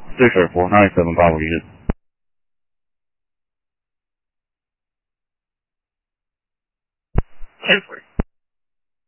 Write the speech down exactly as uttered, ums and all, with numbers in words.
six eight four, nine seven five, what you ten four.